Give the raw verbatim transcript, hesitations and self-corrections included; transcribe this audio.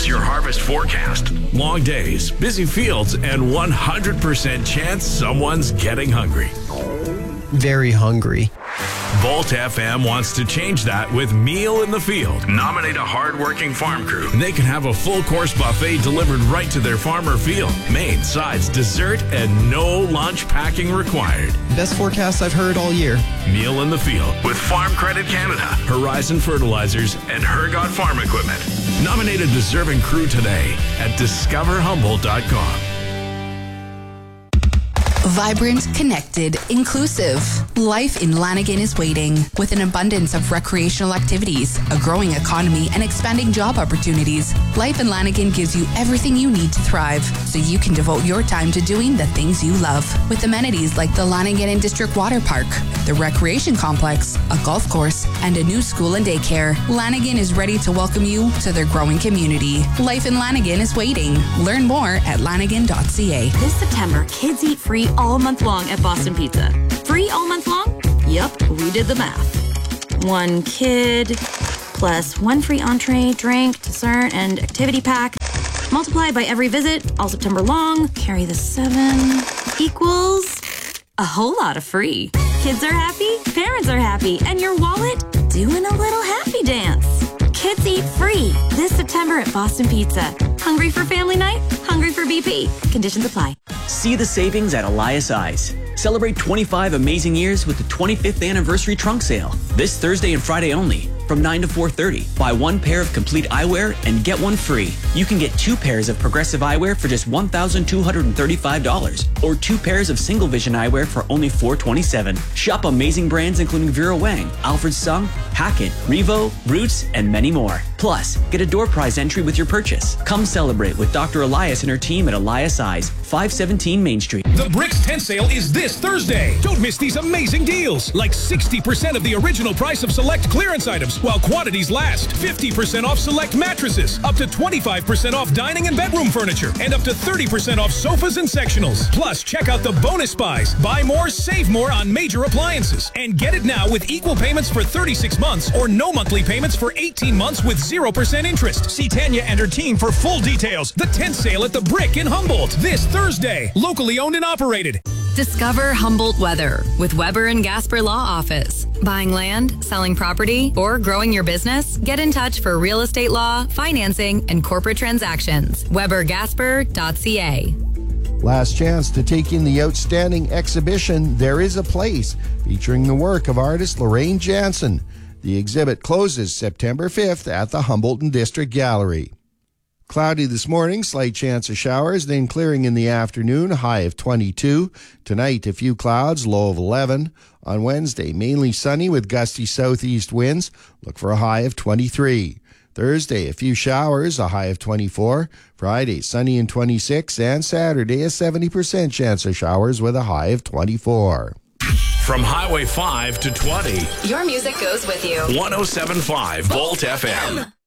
Here's your harvest forecast. Long days, busy fields, and one hundred percent chance someone's getting hungry. Very hungry. Volt F M wants to change that with Meal in the Field. Nominate a hard-working farm crew. And they can have a full-course buffet delivered right to their farm or field. Main, sides, dessert, and no lunch packing required. Best forecast I've heard all year. Meal in the Field with Farm Credit Canada, Horizon Fertilizers, and Hergot Farm Equipment. Nominate a deserving crew today at discover humboldt dot com. Vibrant, connected, inclusive. Life in Lanigan is waiting. With an abundance of recreational activities, a growing economy, and expanding job opportunities, life in Lanigan gives you everything you need to thrive, so you can devote your time to doing the things you love. With amenities like the Lanigan and District Water Park, the Recreation Complex, a golf course, and a new school and daycare, Lanigan is ready to welcome you to their growing community. Life in Lanigan is waiting. Learn more at lanigan dot c a. This September, kids eat free all month long at Boston Pizza. Free all month long? Yup, we did the math. One kid plus one free entree, drink, dessert, and activity pack. Multiply by every visit, all September long. Carry the seven equals a whole lot of free. Kids are happy, parents are happy, and your wallet doing a little happy dance. Kids eat free this September at Boston Pizza. Hungry for family night? Hungry for B P. Conditions apply. See the savings at Elias Eyes. Celebrate twenty-five amazing years with the twenty-fifth anniversary trunk sale. This Thursday and Friday only, from nine to four thirty. Buy one pair of complete eyewear and get one free. You can get two pairs of progressive eyewear for just one thousand two hundred thirty-five dollars, or two pairs of single vision eyewear for only four hundred twenty-seven dollars. Shop amazing brands including Vera Wang, Alfred Sung, Hackett, Revo, Roots, and many more. Plus, get a door prize entry with your purchase. Come celebrate with Doctor Elias and her team at Elias Eyes, five seventeen Main Street. The Bricks tent sale is this Thursday. Don't miss these amazing deals, like sixty percent of the original price of select clearance items while quantities last. fifty percent off select mattresses, up to twenty-five percent off dining and bedroom furniture, and up to thirty percent off sofas and sectionals. Plus, check out the bonus buys. Buy more, save more on major appliances. And get it now with equal payments for thirty-six months or no monthly payments for eighteen months with zero percent interest. See Tanya and her team for full details. The tent sale at the Brick in Humboldt this Thursday. Locally owned and operated. Discover Humboldt weather with Weber and Gasper Law Office. Buying land, selling property, or growing your business? Get in touch for real estate law, financing, and corporate transactions. weber gasper dot c a. Last chance to take in the outstanding exhibition, There Is a Place, featuring the work of artist Lorraine Jansen. The exhibit closes September fifth at the Humboldt and District Gallery. Cloudy this morning, slight chance of showers, then clearing in the afternoon, high of twenty-two. Tonight, a few clouds, low of eleven. On Wednesday, mainly sunny with gusty southeast winds. Look for a high of twenty-three. Thursday, a few showers, a high of twenty-four. Friday, sunny and twenty-six. And Saturday, a seventy percent chance of showers with a high of twenty-four. From Highway five to twenty. Your music goes with you. one oh seven point five Volt F M.